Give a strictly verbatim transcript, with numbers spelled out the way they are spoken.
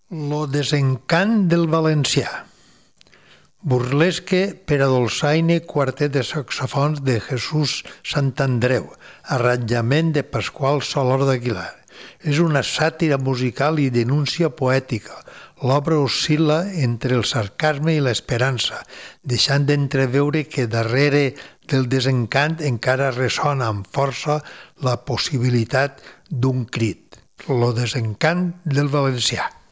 Lo desencant del valencià. Burlesque per a dolçaina quartet de saxofons de Jesús Santandreu, arranjament de Pasqual Soler d'Aguilar. És una sàtira musical i denúncia poètica. L'obra oscil·la entre el sarcasme i l'esperança, deixant d'entreveure que darrere del desencant encara ressona amb força la possibilitat d'un crit. Lo desencant del valencià.